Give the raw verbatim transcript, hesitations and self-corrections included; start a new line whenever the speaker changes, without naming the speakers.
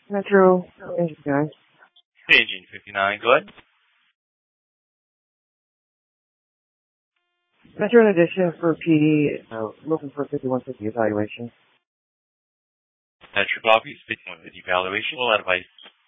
Metro Engine guys.
Hey, Engine fifty-nine, go ahead.
Metro in addition for P D, uh, looking for a fifty-one fifty evaluation.
Metro copies, fifty-one fifty evaluation, will advise.